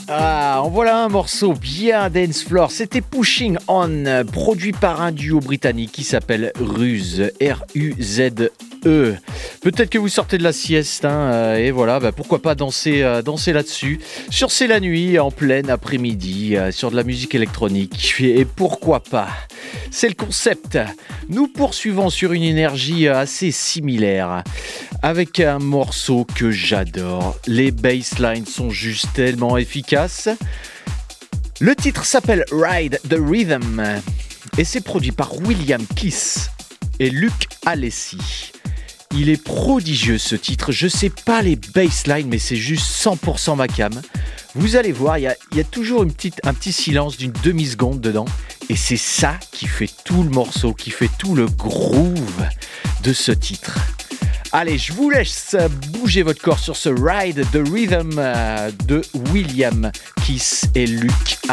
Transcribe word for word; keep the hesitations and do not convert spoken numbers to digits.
Ah, en voilà un morceau bien dance floor. C'était Pushing On, produit par un duo britannique qui s'appelle Ruse, R U Z E. Peut-être que vous sortez de la sieste, hein, et voilà, bah pourquoi pas danser, euh, danser là-dessus. Sur C'est la nuit, en plein après-midi, euh, sur de la musique électronique. Et pourquoi pas ? C'est le concept. Nous poursuivons sur une énergie assez similaire, avec un morceau que j'adore. Les basslines sont juste tellement efficaces. Le titre s'appelle Ride the Rhythm et c'est produit par William Kiss et Luke Alessi. Il est prodigieux ce titre, je sais pas les basslines mais c'est juste cent pour cent ma cam. Vous allez voir, il y a, y a toujours une petite, un petit silence d'une demi-seconde dedans et c'est ça qui fait tout le morceau, qui fait tout le groove de ce titre. Allez, je vous laisse bouger votre corps sur ce Ride the Rhythm de William Kiss et Luke